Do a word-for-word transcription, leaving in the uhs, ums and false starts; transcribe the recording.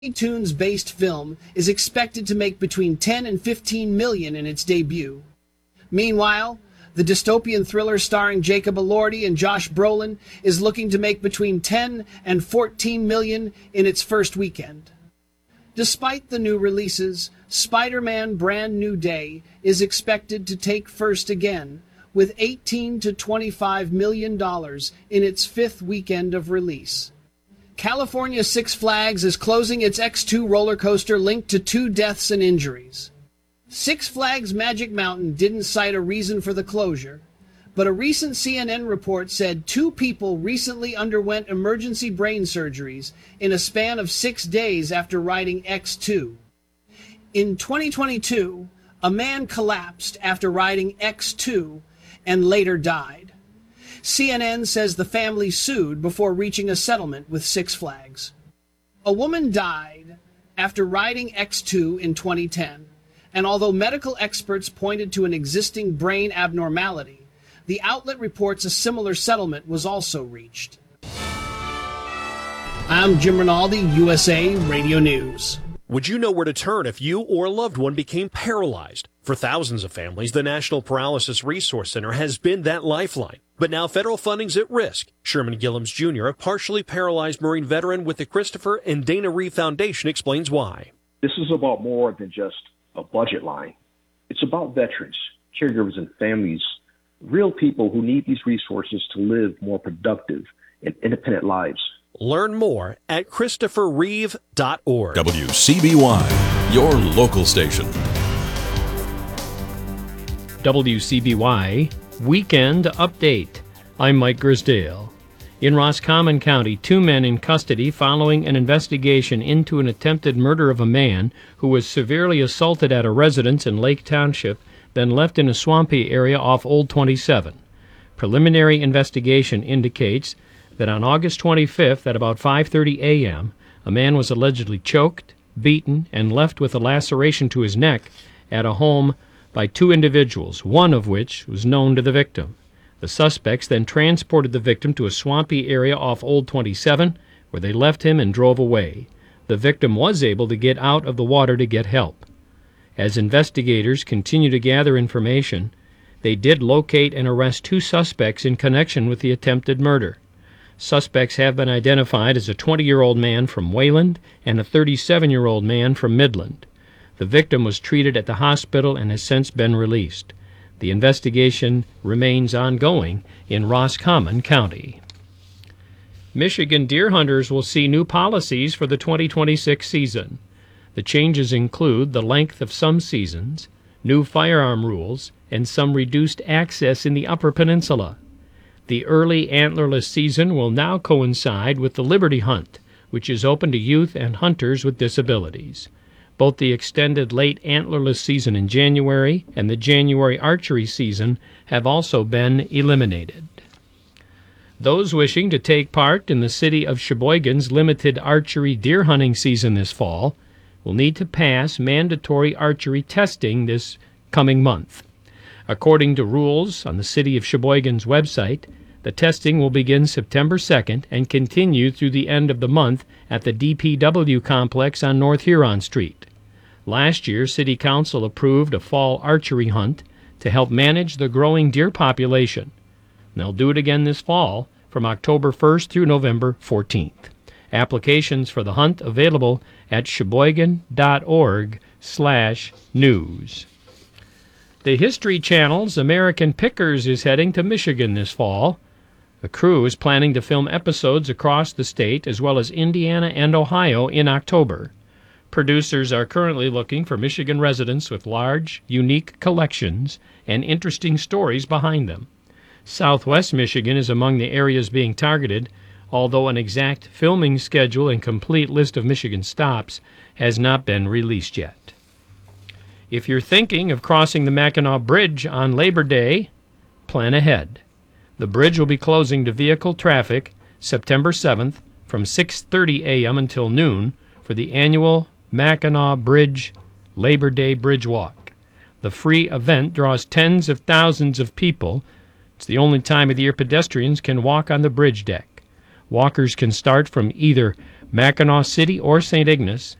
Tunes-based film is expected to make between ten and fifteen million in its debut. Meanwhile, the dystopian thriller starring Jacob Elordi and Josh Brolin is looking to make between ten and fourteen million in its first weekend. Despite the new releases, Spider-Man Brand New Day is expected to take first again, with eighteen to twenty-five million dollars in its fifth weekend of release. California Six Flags is closing its X two roller coaster linked to two deaths and injuries. Six Flags Magic Mountain didn't cite a reason for the closure, but a recent C N N report said two people recently underwent emergency brain surgeries in a span of six days after riding X two. In twenty twenty-two, a man collapsed after riding X two and later died. C N N says the family sued before reaching a settlement with Six Flags. A woman died after riding X two in twenty ten, and although medical experts pointed to an existing brain abnormality, the outlet reports a similar settlement was also reached. I'm Jim Rinaldi, U S A Radio News. Would you know where to turn if you or a loved one became paralyzed? For thousands of families, the National Paralysis Resource Center has been that lifeline. But now federal funding's at risk. Sherman Gillums Junior, a partially paralyzed Marine veteran with the Christopher and Dana Reeve Foundation, explains why. This is about more than just a budget line. It's about veterans, caregivers, and families, real people who need these resources to live more productive and independent lives. Learn more at christopher reeve dot org. W C B Y, your local station. W C B Y Weekend Update. I'm Mike Grisdale. In Roscommon County, two men in custody following an investigation into an attempted murder of a man who was severely assaulted at a residence in Lake Township, then left in a swampy area off Old twenty-seven. Preliminary investigation indicates that on August twenty-fifth at about five thirty a.m., a man was allegedly choked, beaten, and left with a laceration to his neck at a home by two individuals, one of which was known to the victim. The suspects then transported the victim to a swampy area off Old twenty-seven, where they left him and drove away. The victim was able to get out of the water to get help. As investigators continue to gather information, they did locate and arrest two suspects in connection with the attempted murder. Suspects have been identified as a twenty-year-old man from Wayland and a thirty-seven-year-old man from Midland. The victim was treated at the hospital and has since been released. The investigation remains ongoing in Roscommon County. Michigan deer hunters will see new policies for the twenty twenty-six season. The changes include the length of some seasons, new firearm rules, and some reduced access in the Upper Peninsula. The early antlerless season will now coincide with the Liberty Hunt, which is open to youth and hunters with disabilities. Both the extended late antlerless season in January and the January archery season have also been eliminated. Those wishing to take part in the city of Sheboygan's limited archery deer hunting season this fall will need to pass mandatory archery testing this coming month. According to rules on the City of Sheboygan's website, the testing will begin September second and continue through the end of the month at the D P W complex on North Huron Street. Last year, City Council approved a fall archery hunt to help manage the growing deer population. They'll do it again this fall from October first through November fourteenth. Applications for the hunt available at sheboygan.org slash news. The History Channel's American Pickers is heading to Michigan this fall. The crew is planning to film episodes across the state as well as Indiana and Ohio in October. Producers are currently looking for Michigan residents with large, unique collections and interesting stories behind them. Southwest Michigan is among the areas being targeted, although an exact filming schedule and complete list of Michigan stops has not been released yet. If you're thinking of crossing the Mackinac Bridge on Labor Day, plan ahead. The bridge will be closing to vehicle traffic September seventh from six thirty a.m. until noon for the annual Mackinac Bridge Labor Day Bridge Walk. The free event draws tens of thousands of people. It's the only time of the year pedestrians can walk on the bridge deck. Walkers can start from either Mackinac City or Saint Ignace,